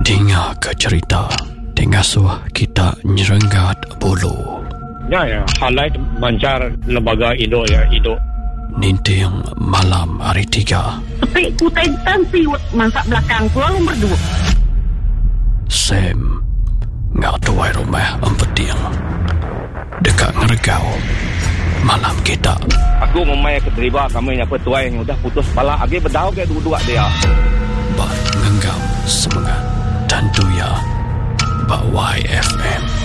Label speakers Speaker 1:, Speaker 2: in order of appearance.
Speaker 1: Dengar ke cerita Tengah suah kita nyerenggat bulu.
Speaker 2: Ya, highlight bancar lembaga Indo ya, Indo.
Speaker 1: Ninting malam hari 3.
Speaker 3: Tapi kutai siwet masak belakang tu lalu berdua.
Speaker 1: Sam ngak tuai rumah empeting dekat ngeregau malam kita.
Speaker 2: Aku memang keterima kami yang petuai yang udah putus kepala. Agi berdau ke dua-dua dia.
Speaker 1: Bak ngenggam semangat dan tuya Bak YFM.